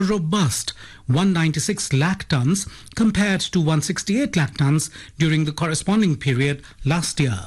robust 196 lakh tons compared to 168 lakh tons during the corresponding period last year.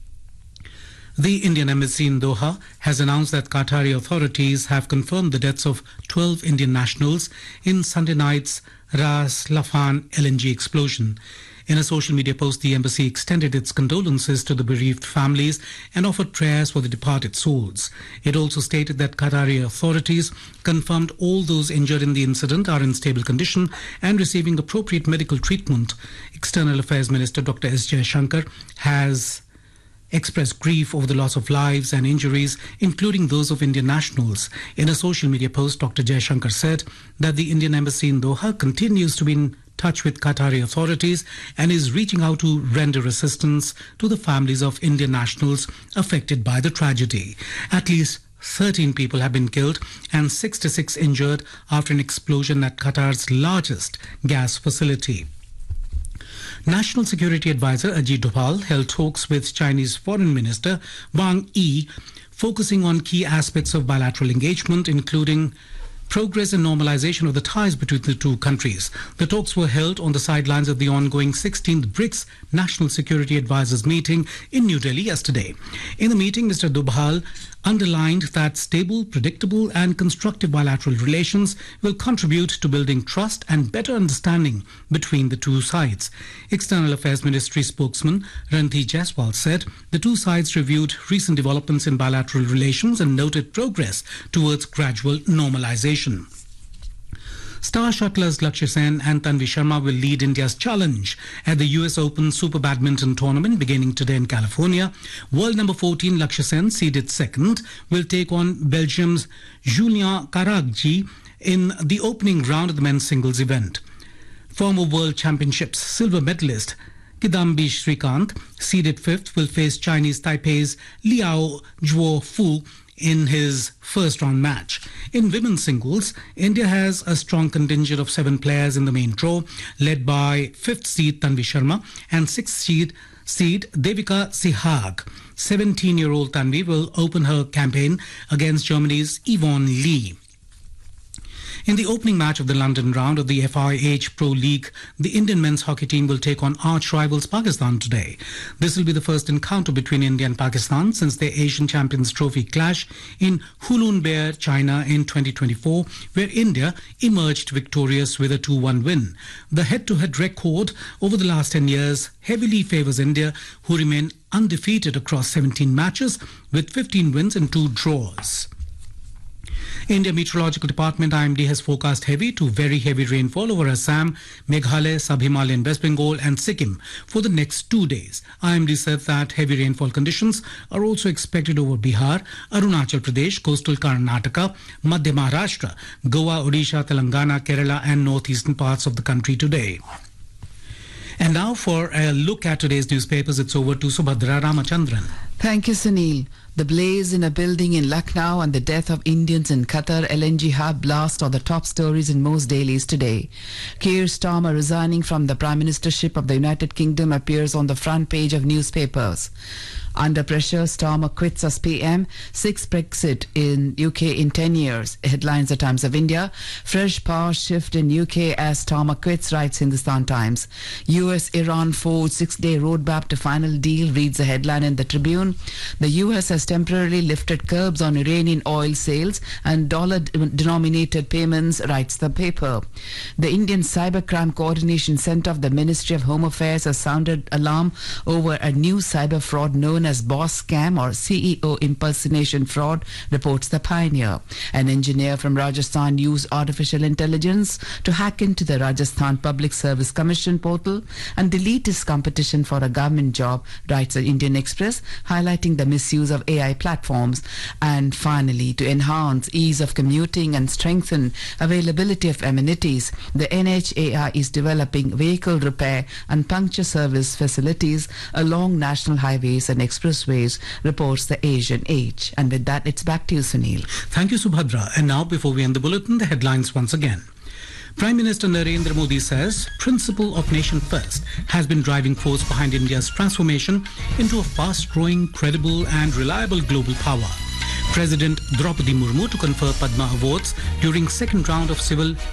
The Indian Embassy in Doha has announced that Qatari authorities have confirmed the deaths of 12 Indian nationals in Sunday night's Ras Laffan LNG explosion. In a social media post, the embassy extended its condolences to the bereaved families and offered prayers for the departed souls. It also stated that Qatari authorities confirmed all those injured in the incident are in stable condition and receiving appropriate medical treatment. External Affairs Minister Dr. S. Jaishankar has expressed grief over the loss of lives and injuries, including those of Indian nationals. In a social media post, Dr. Jaishankar said that the Indian Embassy in Doha continues to be in touch with Qatari authorities and is reaching out to render assistance to the families of Indian nationals affected by the tragedy. At least 13 people have been killed and 66 injured after an explosion at Qatar's largest gas facility. National Security Advisor Ajit Doval held talks with Chinese Foreign Minister Wang Yi, focusing on key aspects of bilateral engagement, including progress and normalization of the ties between the two countries. The talks were held on the sidelines of the ongoing 16th BRICS National Security Advisors meeting in New Delhi yesterday. In the meeting, Mr. Doval underlined that stable, predictable and constructive bilateral relations will contribute to building trust and better understanding between the two sides. External Affairs Ministry spokesman Ranthi Jaiswal said the two sides reviewed recent developments in bilateral relations and noted progress towards gradual normalization. Star shuttlers Lakshya Sen and Tanvi Sharma will lead India's challenge at the US Open Super Badminton Tournament beginning today in California. World number 14 Lakshya Sen, seeded second, will take on Belgium's Julien Karagji in the opening round of the men's singles event. Former World Championships silver medalist Kidambi Srikanth, seeded fifth, will face Chinese Taipei's Liao Zhuofu in his first round match. In women's singles, India has a strong contingent of 7 players in the main draw, led by 5th seed Tanvi Sharma and 6th seed Devika Sihag. 17-year-old Tanvi will open her campaign against Germany's Yvonne Lee. In the opening match of the London round of the FIH Pro League, the Indian men's hockey team will take on arch rivals Pakistan today. This will be the first encounter between India and Pakistan since their Asian Champions Trophy clash in Hulunbuir, China in 2024, where India emerged victorious with a 2-1 win. The head-to-head record over the last 10 years heavily favours India, who remain undefeated across 17 matches with 15 wins and 2 draws. India Meteorological Department IMD has forecast heavy to very heavy rainfall over Assam, Meghalaya, Sub-Himalayan West Bengal and Sikkim for the next 2 days. IMD said that heavy rainfall conditions are also expected over Bihar, Arunachal Pradesh, coastal Karnataka, Madhya Maharashtra, Goa, Odisha, Telangana, Kerala and northeastern parts of the country today. And now for a look at today's newspapers, it's over to Subhadra Ramachandran. Thank you, Sunil. The blaze in a building in Lucknow and the death of Indians in Qatar LNG hub blast are the top stories in most dailies today. Keir Starmer resigning from the Prime Ministership of the United Kingdom appears on the front page of newspapers. Under pressure, Starmer quits as PM. 6 Brexit in UK in 10 years. Headlines The Times of India. Fresh power shift in UK as Starmer quits, writes Hindustan Times. US-Iran forged 6-day roadmap to final deal, reads the headline in the Tribune. The US has temporarily lifted curbs on Iranian oil sales and dollar-denominated payments, writes the paper. The Indian Cybercrime Coordination Center of the Ministry of Home Affairs has sounded alarm over a new cyber fraud known as boss scam or CEO impersonation fraud, reports the Pioneer. An engineer from Rajasthan used artificial intelligence to hack into the Rajasthan Public Service Commission portal and delete his competition for a government job, writes the Indian Express, highlighting the misuse of AI platforms. And finally, to enhance ease of commuting and strengthen availability of amenities, the NHAI is developing vehicle repair and puncture service facilities along national highways and expressways, reports the Asian Age. And with that, it's back to you, Sunil. Thank you, Subhadra. And now, before we end the bulletin, the headlines once again. Prime Minister Narendra Modi says principle of nation first has been driving force behind India's transformation into a fast-growing, credible and reliable global power. President Draupadi Murmu to confer Padma Awards during second round of civil